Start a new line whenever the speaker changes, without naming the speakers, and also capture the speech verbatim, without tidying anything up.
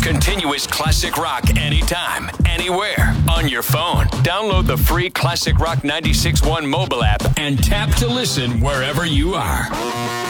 Continuous classic rock anytime, anywhere, on your phone. Download the free Classic Rock ninety-six point one mobile app and tap to listen wherever you are.